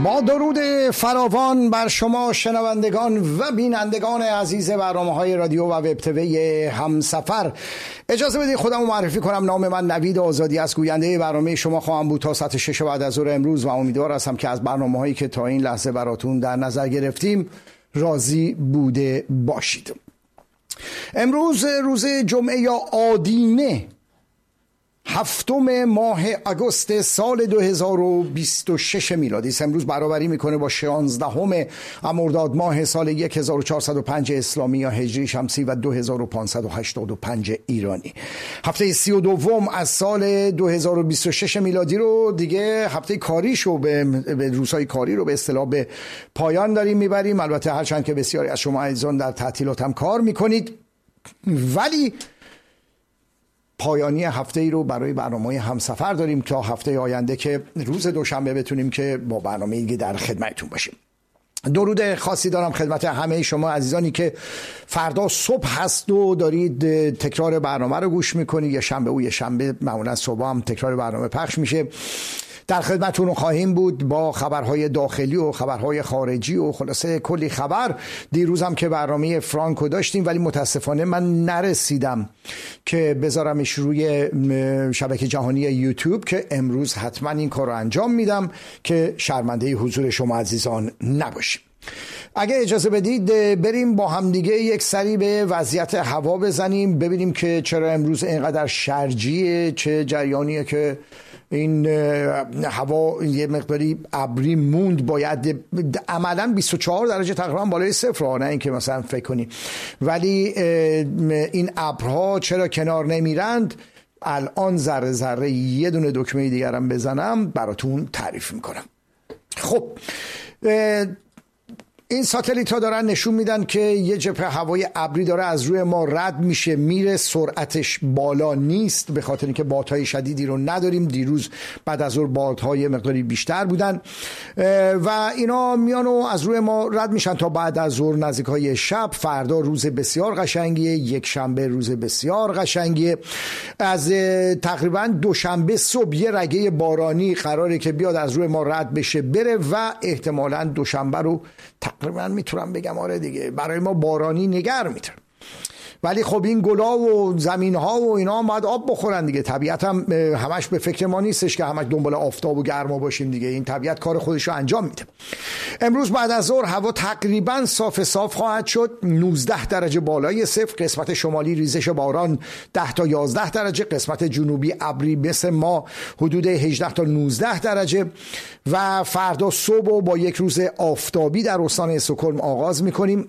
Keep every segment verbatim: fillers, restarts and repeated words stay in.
با درود فراوان بر شما شنوندگان و بینندگان عزیز برنامه‌های رادیو و وب تیوی همسفر، اجازه بدید خودمو معرفی کنم. نام من نوید آزادی است، گوینده برنامه شما خواهم بود تا ساعت شش بعد از ظهر امروز و امیدوار هستم که از برنامه‌هایی که تا این لحظه براتون در نظر گرفتیم راضی بوده باشید. امروز روز جمعه یا آدینه، هفتم ماه آگوست سال دو هزار و بیست و شش میلادی است. امروز برابری میکنه با شانزدهم مرداد ماه سال هزار و چهارصد و پنج اسلامی یا هجری شمسی و دو هزار و پانصد و هشتاد و پنج ایرانی. هفته سی و دوم از سال دو هزار و بیست و شش میلادی رو دیگه هفته کاریشو به, به روزهای کاری رو به اصطلاح به پایان داریم میبریم. البته هرچند که بسیاری از شما عزیزان در تعطیلات هم کار میکنید، ولی پایانی هفته ای رو برای برنامه همسفر داریم تا هفته آینده که روز دوشنبه بتونیم که با برنامه دیگه در خدمتتون باشیم. درود خاصی دارم خدمت همه شما عزیزانی که فردا صبح هست و دارید تکرار برنامه رو گوش میکنید. یه شنبه و یه شنبه معمولا صبح هم تکرار برنامه پخش میشه. در خدمتتون خواهیم بود با خبرهای داخلی و خبرهای خارجی و خلاصه کلی خبر. دیروز هم که برنامه فرانکو داشتیم، ولی متاسفانه من نرسیدم که بذارمش روی شبکه جهانی یوتیوب که امروز حتما این کار رو انجام میدم که شرمنده حضور شما عزیزان نباشیم. اگه اجازه بدید بریم با هم دیگه یک سری به وضعیت هوا بزنیم، ببینیم که چرا امروز اینقدر شرجیه، چه جریانیه که این هوا یه مقداری ابری موند. باید عملا بیست و چهار درجه تقریبا بالای صفر ها، نه اینکه مثلا فکر کنی، ولی این ابرها چرا کنار نمیرند الان ذره ذره یه دونه دکمه دیگرم بزنم براتون تعریف میکنم. خب این ساتلیت ها دارن نشون میدن که یه جبهه هوای ابری داره از روی ما رد میشه میره، سرعتش بالا نیست به خاطر اینکه بادهای شدیدی رو نداریم. دیروز بعد از ظهر بادهای مقداری بیشتر بودن و اینا میان و از روی ما رد میشن تا بعد از ظهر نزدیک های شب. فردا روز بسیار قشنگیه، یک شنبه روز بسیار قشنگیه. از تقریبا دوشنبه صبح یه رگه بارانی قراره که بیاد از روی ما رد بشه بره و احتمالاً دوشنبه رو تقریبا میتونم بگم آره دیگه برای ما بارانی نگر میتونه. ولی خب این گلا و زمین ها و اینا هم باید آب بخورن دیگه. طبیعت هم همش به فکر ما نیستش که همش دنبال آفتاب و گرما باشیم دیگه. این طبیعت کار خودش رو انجام میده. امروز بعد از ظهر هوا تقریبا صاف صاف خواهد شد. نوزده درجه بالای صفر. قسمت شمالی ریزش باران ده تا یازده درجه، قسمت جنوبی ابری مثل ما حدود هجده تا نوزده درجه. و فردا صبح با یک روز آفتابی در استان استکهلم آغاز میکنیم.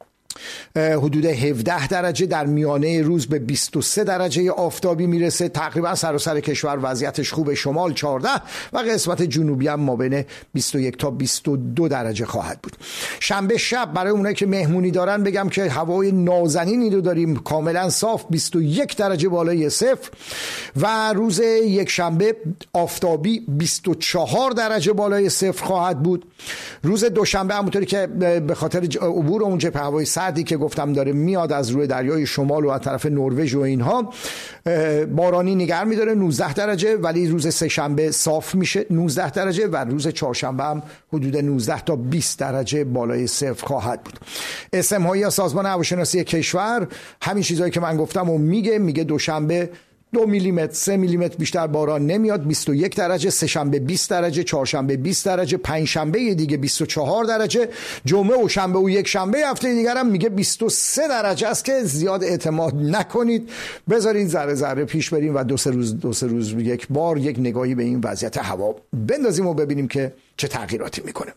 حدود هفده درجه، در میانه روز به بیست و سه درجه آفتابی میرسه. تقریبا سراسر کشور وضعیتش خوبه. شمال چهارده و قسمت جنوبی هم ما بین بیست و یک تا بیست و دو درجه خواهد بود. شنبه شب برای اونایی که مهمونی دارن بگم که هوای نازنینی رو داریم، کاملا صاف، بیست و یک درجه بالای صفر. و روز یک شنبه آفتابی بیست و چهار درجه بالای صفر خواهد بود. روز دوشنبه همونطوری که به خاطر عبور اون جبهه هوای سردی که گفتم داره میاد از روی دریای شمال و از طرف نروژ و اینها، بارانی نگر میداره نوزده درجه، ولی روز سه شنبه صاف میشه نوزده درجه و روز چهارشنبه هم حدود نوزده تا بیست درجه بالای صفر خواهد بود. اسم های سازمان هواشناسی کشور همین چیزایی که من گفتم و میگه میگه دوشنبه دو میلیمتر سه میلیمتر بیشتر باران نمیاد، بیست و یک درجه، سه شنبه بیست درجه، چهارشنبه بیست درجه، پنج شنبه دیگه بیست و چهار درجه، جمعه و شنبه و یک شنبه هفته دیگر هم میگه بیست و سه درجه است که زیاد اعتماد نکنید. بذارید ذره ذره پیش بریم و دو سه روز دو سه روز یک بار یک نگاهی به این وضعیت هوا بندازیم و ببینیم که چه تغییراتی میکنه.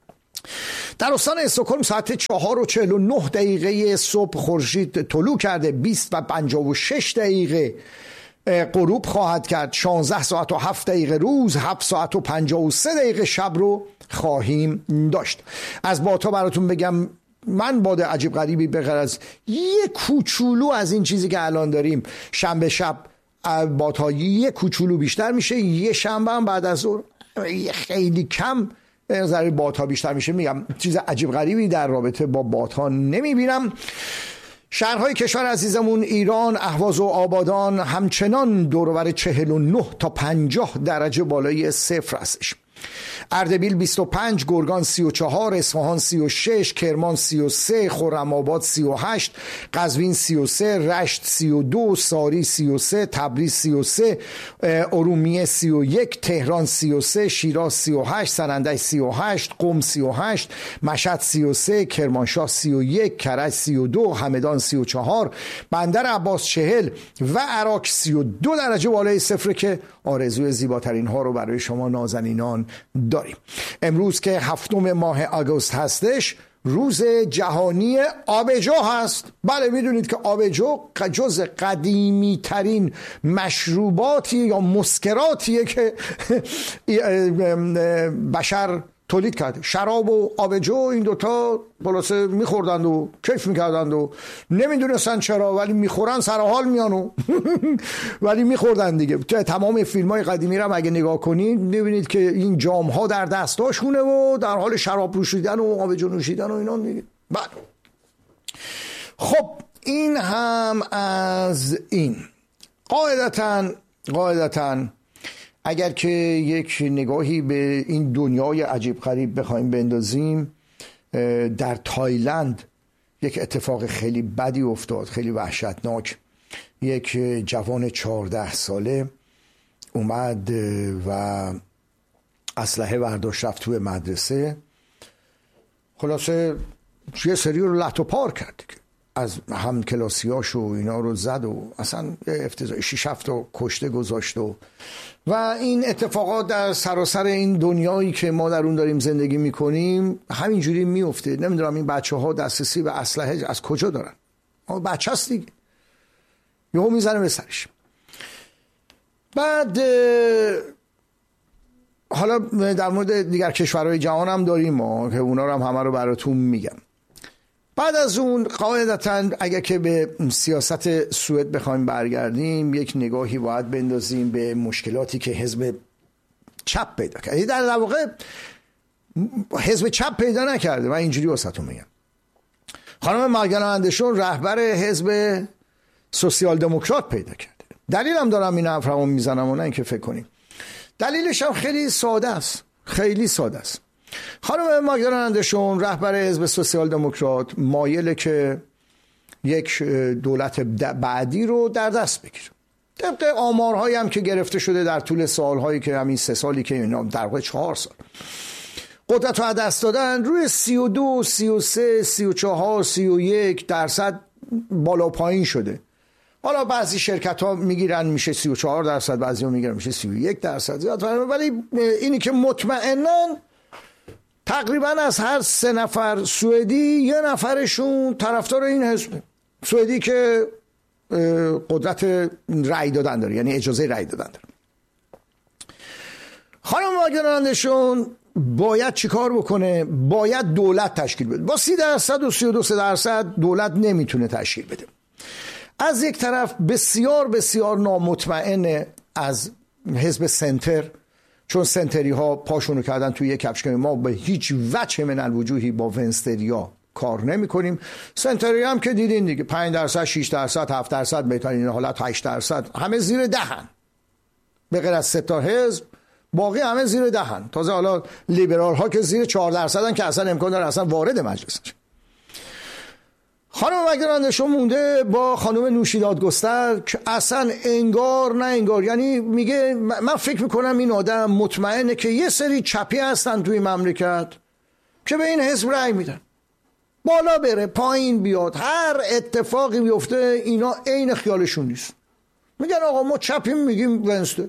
در استان استکهلم ساعت چهار و چهل و نه دقیقه صبح خورشید طلوع کرده. بیست و پنجاه و شش دقیقه غروب خواهد کرد. شانزده ساعت و هفت دقیقه روز، هفت ساعت و پنجاه و سه دقیقه شب رو خواهیم داشت. از بادها براتون بگم من باد عجیب غریبی به غیر از یه کوچولو از این چیزی که الان داریم، شنبه شب بادها یه کوچولو بیشتر میشه، یه شنبه هم بعد از ظهر خیلی کم ذره بادها بیشتر میشه. میگم چیز عجیب غریبی در رابطه با بادها نمیبینم. شهرهای کشور عزیزمون ایران، اهواز و آبادان همچنان دور و بر چهل و نه تا پنجاه درجه بالای صفر هستش. اردبیل بیست و پنج، گرگان سی و چهار، اصفهان سی و شش، کرمان سی و سه، خرم‌آباد سی و هشت، قزوین سی و سه، رشت سی و دو، ساری سی و سه، تبریز سی و سه، ارومیه سی و یک، تهران سی و سه، شیراز سی و هشت، سنندج سی و هشت، قم سی و هشت، مشهد سی و سه، کرمانشاه سی و یک، کرج سی و دو، همدان سی و چهار، بندر عباس چهل و عراق سی و دو درجه بالای صفر که آرزوی زیباترین ها رو برای شما نازنینان داریم. امروز که هفتم ماه آگوست هستش، روز جهانی آبجو هست. بله میدونید که آبجو جز قدیمی ترین مشروباتی یا مسکراتیه که بشر تولید کرده. شراب و آبجو این دوتا خلاصه میخوردند و کیف میکردند و نمیدونستن چرا، ولی میخورن سر حال میانو ولی میخوردن دیگه. تمام فیلم های قدیمی رو اگه نگاه کنید میبینید که این جام ها در دستاشونه و در حال شراب نوشیدن و آبجو نوشیدن و اینا دیگه. بعد خب این هم از این. قاعدتاً قاعدتاً اگر که یک نگاهی به این دنیای عجیب غریب بخوایم بندازیم، در تایلند یک اتفاق خیلی بدی افتاد، خیلی وحشتناک. یک جوان چهارده ساله اومد و اسلحه برداشت رفت توی مدرسه، خلاصه یه سری رو لط و پار کرد، از هم کلاسیاش و اینا رو زد و اصلا افتضاحی، شیش هفت تا کشته گذاشت و و این اتفاقات در سراسر این دنیایی که ما در اون داریم زندگی میکنیم همینجوری میفته. نمیدونم این بچه ها دسترسی به اسلحه از کجا دارن؟ بچه هست دیگه، یهو میزنه به سرش. بعد حالا در مورد دیگر کشورهای جهان هم داریم ما که اونا رو هم همه رو براتون میگم. بعد از اون قاعدتاً اگر که به سیاست سوئد بخوایم برگردیم، یک نگاهی باید بندازیم به مشکلاتی که حزب چپ پیدا کرده. در واقع حزب چپ پیدا نکرده، من اینجوری واسهتون میگم. خانم ماگدالنا اندرسون رهبر حزب سوسیال دموکرات پیدا کرده. دلیلم دارم این حرفمو میزنم و نه اینکه فکر کنیم. دلیلش هم خیلی ساده است، خیلی ساده است. خانم ماگدالنا اندرسون رهبر حزب سوسیال دموکرات مایله که یک دولت بعدی رو در دست بگیره. طبق آمارهایی هم که گرفته شده در طول سالهایی که همین سه سالی که اینا در واقع چهار سال قدرت رو از دست دادن، روی سی و دو، سی و سه، سی و چهار، سی و یک درصد بالا پایین شده. حالا بعضی شرکت ها میگیرن میشه سی و چهار درصد، بعضی ها میگیرن میشه سی و یک درصد، ولی اینی که مطمئنن تقریبا از هر سه نفر سوئدی یه نفرشون طرفدار این حزب سوئدی که قدرت رأی دادن داره، یعنی اجازه رأی دادن داره. خانم ماگدالنا اندرسون باید چیکار بکنه؟ باید دولت تشکیل بده. با سی درصد و سی و دو درصد دولت نمیتونه تشکیل بده. از یک طرف بسیار بسیار نامطمئن از حزب سنتر، چون سنتری ها پاشونو کردن توی یک کفش که ما به هیچ وجه من الوجوهی با ونستریا کار نمی کنیم. سنتری هم که دیدین دیگه، پنج درصد، شش درصد، هفت درصد، بهترین حالت هشت درصد، همه زیر دهن، به غیر از سه تا حزب باقی همه زیر دهن. تازه حالا لیبرال ها که زیر چهار درصدن که اصلا امکان داره اصلا وارد مجلس نشه. خانم ماگدالنا اندرسون مونده با خانم نوشیدادگستر که اصلا انگار نه انگار، یعنی میگه من فکر میکنم این آدم مطمئنه که یه سری چپی هستن توی مملکت که به این حزب رأی میدن، بالا بره پایین بیاد، هر اتفاقی بیفته اینا عین خیالشون نیست، میگن آقا ما چپیم میگیم ونستر.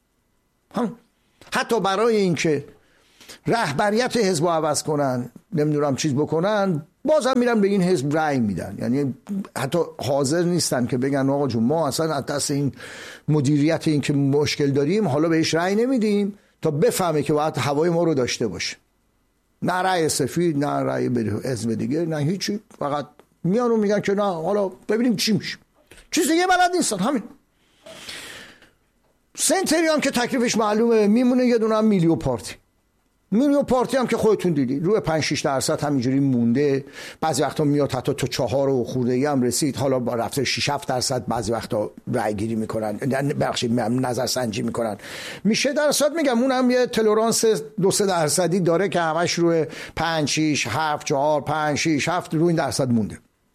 حتی برای اینکه رهبریت حزب عوض کنن، نمیدونم چیز بکنن، بازم میرن به این حزب رأی میدن. یعنی حتی حاضر نیستن که بگن آقا جون ما اصلا از دست این مدیریت این که مشکل داریم حالا بهش رأی نمیدیم تا بفهمه که باید هوای ما رو داشته باشه. نه رأی سفید، نه رأی به حزب دیگه، نه هیچی، فقط میان و میگن که نه حالا ببینیم چی میشه. چیز دیگه بلد نیستن. همین سنتری هم که تکلیفش معلومه، میمونه یه دونه هم میلیو پارتی. میلیون پارتی هم که خودتون دیدی روی پنج شش درصد همینجوری مونده، بعضی وقتا میاد حتی تو چهار و خورده ای هم رسید، حالا با رفته شش هفت درصد بعضی وقتا رای گیری میکنن، بخشید نظر سنجی میکنن میشه درصد. میگم اونم یه تلرانس دو سه درصدی داره که همش روی پنج شش هفت چهار پنج شش هفت روی این درصد مونده.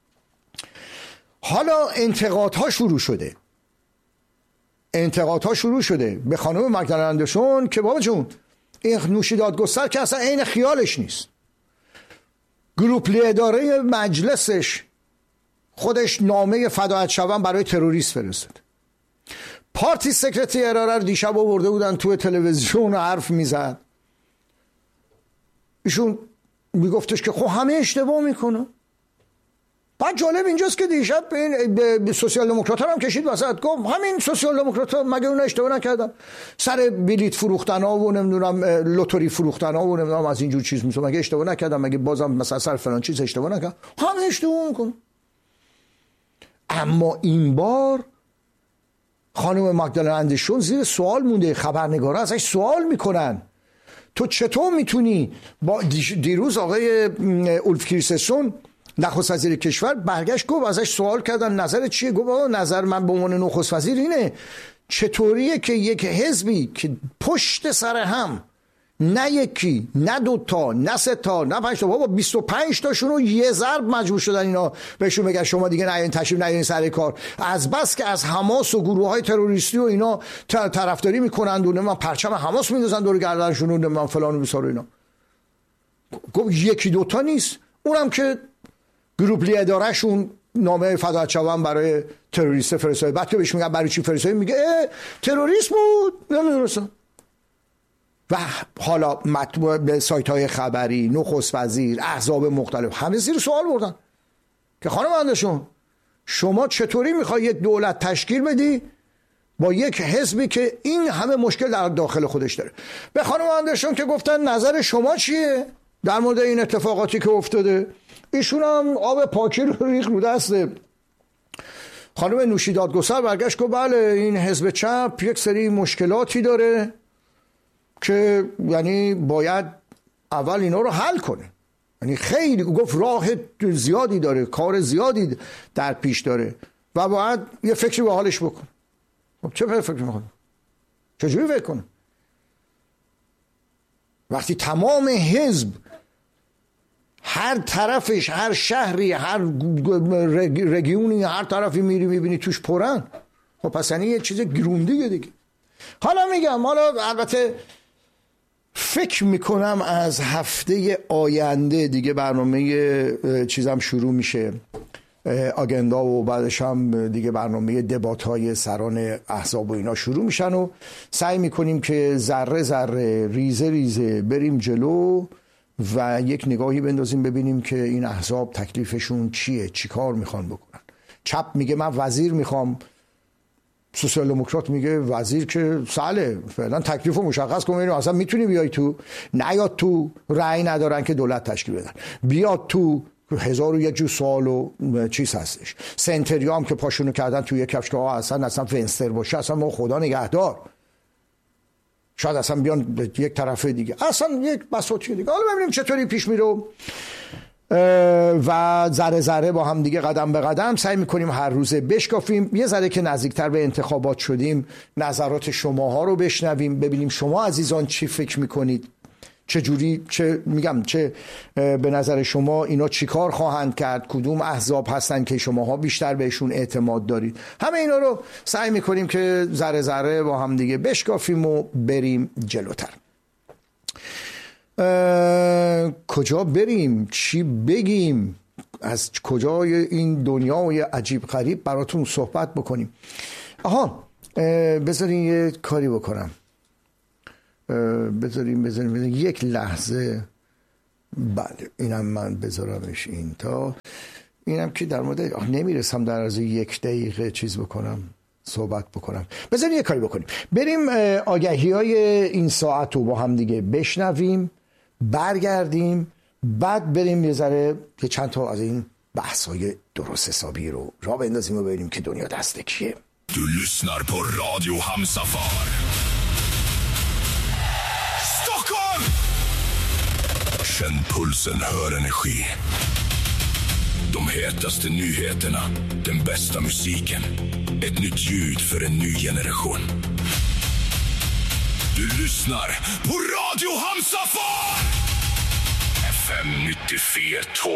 حالا انتقادها شروع شده انتقادها شروع شده به خانم مگدالن اندرسون که بابا جون این نوشیدادگستر که اصلا عین خیالش نیست، گروپ لیدره مجلسش خودش نامه فدایت شوم برای تروریست فرستاد، پارتی سکرتری اراره رو دیشب آورده بودن توی تلویزیون حرف میزد، ایشون میگفتش که خب همه اشتباه میکنه. بعد جالب اینجاست که دیشب به این به سوسیال دموکرات هم کشید وسط، گفت همین سوسیال دموکرات مگه اون اشتباه نکردن سر بلیت فروختن ها و نمیدونم لوتری فروختن ها و نمیدونم از اینجور چیز میشه، مگه اشتباه نکردن، مگه بازم مثلا سر فلان چیز اشتباه نکردن، همه اشتباه میکنن. اما این بار خانم مگدالن اندرسون زیر سوال مونده، خبرنگارا ازش سوال میکنن تو چطور میتونی با دیروز آقای اولف کریستنسن نخست وزیر کشور برگشت گفت، ازش سوال کردن نظر چیه، گفت نظر من به عنوان نخست وزیر اینه چطوریه که یک حزبی که پشت سر هم نه یکی نه دوتا نه سه تا نه پنج تا بابا بیست و پنج تاشون رو یه ضرب مجبور شدن اینا بهشون بگن شما دیگه نیاین تشریف نیاین سر کار، از بس که از حماس و گروه های تروریستی و اینا طرفداری میکنن و من پرچم حماس میندازن دور گردنشون و من فلان و بیسار و اینا. گفت یکی دوتا نیست، اونم که گروپ لیدرشون نامه فدایت شوم برای تروریست فرستاد، بعد که بهش میگن برای چی فرستادی میگه تروریست بود نمیدونستم. و حالا مطبوع به سایت های خبری، نخست وزیر، احزاب مختلف همه زیر سوال بردن که خانم اندرسون شما چطوری میخوای یک دولت تشکیل بدی با یک حزبی که این همه مشکل در داخل خودش داره. به خانم اندرسون که گفتن نظر شما چیه در مورد این اتفاقاتی که افتاده، ایشون هم آب پاکی رو ریخت رو دسته. خانم نوشیدادگستر برگشت گفت بله این حزب چپ یک سری مشکلاتی داره که یعنی باید اول اینا رو حل کنه، یعنی خیلی گفت راه زیادی داره، کار زیادی در پیش داره و باید یه فکری به حالش بکن. خب چه فکر میکنه؟ چجوری فکر کنه وقتی تمام حزب هر طرفش هر شهری هر رگیونی هر طرفی میری میبینی توش پرن؟ خب پس یعنی یه چیز گرونده دیگه. حالا میگم حالا البته فکر میکنم از هفته آینده دیگه برنامه چیزم شروع میشه، آگندا، و بعدش هم دیگه برنامه دبات های سران احزاب و اینا شروع میشن و سعی میکنیم که ذره ذره ریزه ریزه بریم جلو و یک نگاهی بندازیم ببینیم که این احزاب تکلیفشون چیه، چی کار میخوان بکنن. چپ میگه من وزیر میخوام، سوسیال دموکرات میگه وزیر که ساله فعلا تکلیفو مشخص کن ببینیم اصلا میتونی بیای تو، نیاد تو رأی ندارن که دولت تشکیل بدن، بیاد تو هزار و یک جو سوال و چیز هستش. سنتریا هم که پاشونو کردن توی کفش که اصلا اصلا فنستر باشه اصلا ما خدا نگهدار، شاید اصلا بیان یک طرف دیگه، اصلا یک بساطی دیگه. حالا ببینیم چطوری پیش میره و ذره ذره با هم دیگه قدم به قدم سعی میکنیم هر روزه بشکافیم. یه ذره که نزدیکتر به انتخابات شدیم نظرات شماها رو بشنویم، ببینیم شما عزیزان چی فکر میکنید، چه جوری، چه میگم چه به نظر شما اینا چیکار خواهند کرد، کدوم احزاب هستن که شماها بیشتر بهشون اعتماد دارید. همه اینا رو سعی میکنیم که ذره ذره با هم دیگه بشکافیم و بریم جلوتر. کجا بریم، چی بگیم، از کجای این دنیای عجیب غریب براتون صحبت بکنیم. آها بذارین یه کاری بکنم، بذاریم بذاریم بذاریم یک لحظه. بله اینم من بذارمش این تا اینم که در مورد نمیرسم در از یک دقیقه چیز بکنم صحبت بکنم. بذاریم یه کاری بکنیم، بریم آگهی های این ساعت رو با هم دیگه بشنویم، برگردیم، بعد بریم یه ذره یه چند تا از این بحث های درست حسابی رو را بندازیم و ببینیم که دنیا دست کیه. Du lyssnar på Radio Hamsafar. Stockholm! Känn pulsen, hör energi. De hetaste nyheterna, den bästa musiken. Ett nytt ljud för en ny generation. Du lyssnar på Radio Hamsafar F M nittiofyra två.